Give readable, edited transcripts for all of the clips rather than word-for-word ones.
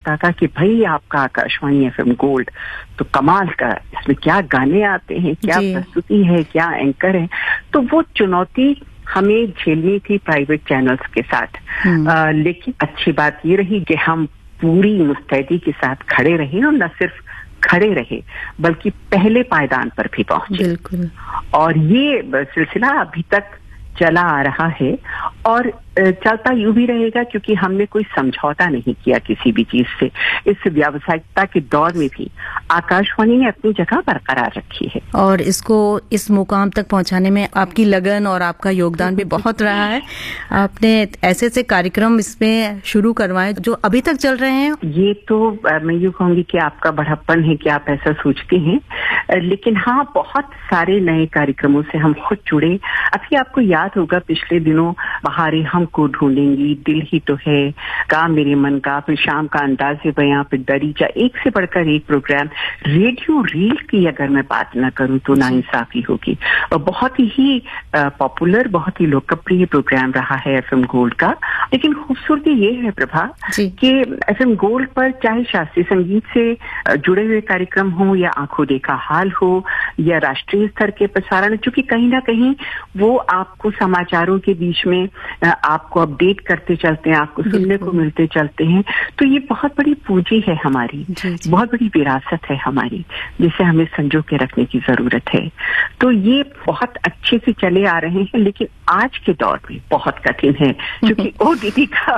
लगता था कि भाई आपका आकाशवाणी एफएम गोल्ड तो कमाल का, इसमें क्या गाने आते हैं, क्या प्रस्तुति है, क्या एंकर है। तो वो चुनौती हमें झेलनी थी प्राइवेट चैनल्स के साथ। लेकिन अच्छी बात ये रही कि हम पूरी मुस्तैदी के साथ खड़े रहे, और न सिर्फ खड़े रहे बल्कि पहले पायदान पर भी पहुंचे। बिल्कुल। और ये सिलसिला अभी तक चला आ रहा है और चलता यूं भी रहेगा, क्योंकि हमने कोई समझौता नहीं किया किसी भी चीज से। इस व्यावसायिकता के दौर में भी आकाशवाणी ने अपनी जगह बरकरार रखी है, और इसको इस मुकाम तक पहुंचाने में आपकी लगन और आपका योगदान भी बहुत रहा है। आपने ऐसे ऐसे कार्यक्रम इसमें शुरू करवाए जो अभी तक चल रहे हैं। ये तो मैं यूं कहूंगी कि आपका बड़प्पन है कि आप ऐसा सोचते हैं, लेकिन हाँ, बहुत सारे नए कार्यक्रमों से हम खुद जुड़े। अभी आपको याद होगा पिछले दिनों बहारें हमको ढूंढेंगी, दिल ही तो है, काम मेरे मन का, फिर शाम का अंदाज़े बयां, फिर दरीचा, एक से बढ़कर एक प्रोग्राम। रेडियो रील की अगर मैं बात न करूं तो नाइंसाफी होगी। और बहुत ही पॉपुलर, बहुत ही लोकप्रिय प्रोग्राम रहा है एफएम गोल्ड का। लेकिन खूबसूरती ये है प्रभा कि एफएम गोल्ड पर चाहे शास्त्रीय संगीत से जुड़े हुए कार्यक्रम हो, या आंखों देखा हाल हो, या राष्ट्रीय स्तर के प्रसारण, चूंकि कहीं ना कहीं वो आपको समाचारों के बीच में आपको अपडेट करते चलते हैं, आपको सुनने को मिलते चलते हैं। तो ये बहुत बड़ी पूंजी है हमारी, बहुत बड़ी विरासत है हमारी, जिसे हमें संजो के रखने की जरूरत है। तो ये बहुत अच्छे से चले आ रहे हैं, लेकिन आज के दौर में बहुत कठिन है, क्योंकि ओटीटी का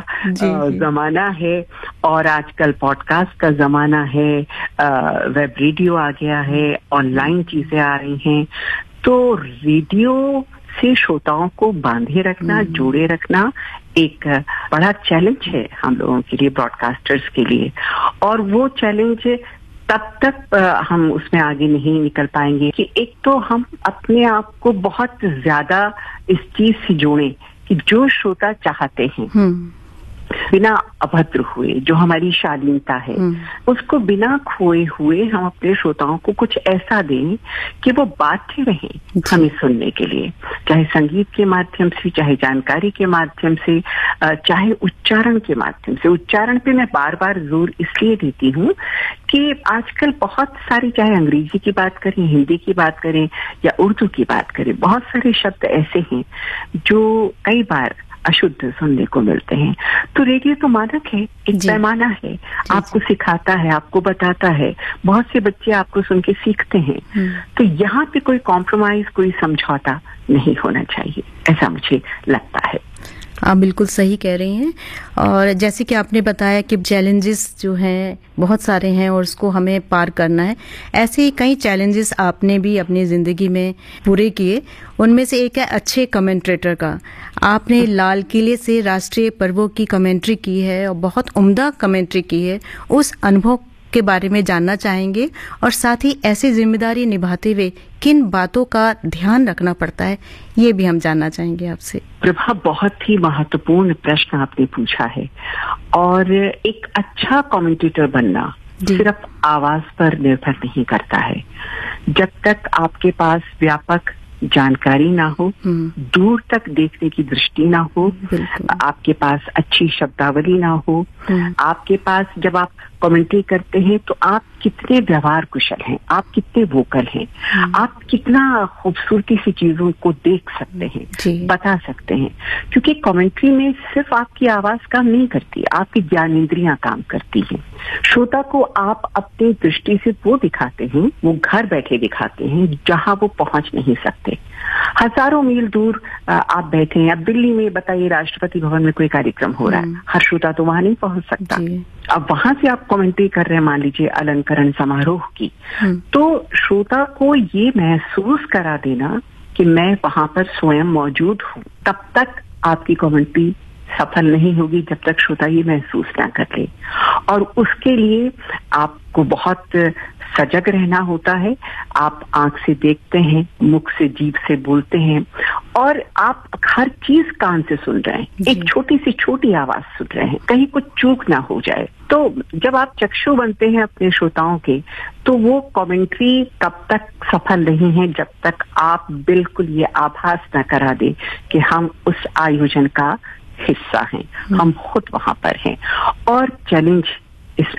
जमाना है और आजकल पॉडकास्ट का जमाना है, वेब रेडियो आ गया है, ऑनलाइन चीजें आ रही हैं। तो रेडियो से श्रोताओं को बांधे रखना, जोड़े रखना एक बड़ा चैलेंज है हम लोगों के लिए, ब्रॉडकास्टर्स के लिए। और वो चैलेंज तब तक हम उसमें आगे नहीं निकल पाएंगे कि एक तो हम अपने आप को बहुत ज्यादा इस चीज से जोड़ें कि जो श्रोता चाहते हैं, बिना अभद्र हुए, जो हमारी शालीनता है, उसको बिना खोए हुए हम अपने श्रोताओं को कुछ ऐसा दें कि वो बाध्य रहें हमें सुनने के लिए, चाहे संगीत के माध्यम से, चाहे जानकारी के माध्यम से, चाहे उच्चारण के माध्यम से। उच्चारण पे मैं बार बार जोर इसलिए देती हूँ कि आजकल बहुत सारी, चाहे अंग्रेजी की बात करें, हिंदी की बात करें या उर्दू की बात करें, बहुत सारे शब्द ऐसे हैं जो कई बार अशुद्ध सुनने को मिलते हैं। तो रेडियो तो मानक है, एक पैमाना है, आपको सिखाता है, आपको बताता है, बहुत से बच्चे आपको सुन के सीखते हैं। तो यहाँ पे कोई कॉम्प्रोमाइज, कोई समझौता नहीं होना चाहिए, ऐसा मुझे लगता है। आप बिल्कुल सही कह रही हैं। और जैसे कि आपने बताया कि चैलेंजेस जो हैं बहुत सारे हैं और उसको हमें पार करना है, ऐसे ही कई चैलेंजेस आपने भी अपनी ज़िंदगी में पूरे किए। उनमें से एक है अच्छे कमेंट्रेटर का। आपने लाल किले से राष्ट्रीय पर्वों की कमेंट्री की है और बहुत उम्दा कमेंट्री की है। उस अनुभव के बारे में जानना चाहेंगे, और साथ ही ऐसी जिम्मेदारी निभाते हुए किन बातों का ध्यान रखना पड़ता है, ये भी हम जानना चाहेंगे आपसे। प्रभा, बहुत ही महत्वपूर्ण प्रश्न आपने पूछा है। और एक अच्छा कमेंटेटर बनना सिर्फ आवाज पर निर्भर नहीं करता है। जब तक आपके पास व्यापक जानकारी ना हो, दूर तक देखने की दृष्टि ना हो, आपके पास अच्छी शब्दावली ना हो, आपके पास, जब आप कमेंट्री करते हैं तो आप कितने व्यवहार कुशल हैं, आप कितने वोकल हैं, आप कितना खूबसूरती से चीजों को देख सकते हैं, बता सकते हैं। क्योंकि कमेंट्री में सिर्फ आपकी आवाज काम नहीं करती, आपकी ज्ञानेंद्रियां काम करती हैं। श्रोता को आप अपनी दृष्टि से वो दिखाते हैं, वो घर बैठे दिखाते हैं जहां वो पहुंच नहीं सकते। हजारों मील दूर आप बैठे हैं, अब दिल्ली में बताइए राष्ट्रपति भवन में कोई कार्यक्रम हो रहा है, हर श्रोता तो वहां नहीं पहुंच सकता। अब वहां से आप कमेंट्री कर रहे हैं, मान लीजिए अलंकरण समारोह की, तो श्रोता को ये महसूस करा देना कि मैं वहां पर स्वयं मौजूद हूँ, तब तक आपकी कमेंट्री सफल नहीं होगी जब तक श्रोता ये महसूस ना कर ले। और उसके लिए आपको बहुत सजग रहना होता है। आप आंख से देखते हैं, मुख से, जीभ से बोलते हैं, और आप हर चीज कान से सुन रहे हैं, एक छोटी से छोटी आवाज सुन रहे हैं, कहीं कुछ चूक ना हो जाए। तो जब आप चक्षु बनते हैं अपने श्रोताओं के, तो वो कमेंट्री तब तक सफल नहीं है जब तक आप बिल्कुल ये आभास न करा दें कि हम उस आयोजन का हिस्सा हैं, हम खुद वहां पर हैं। और चैलेंज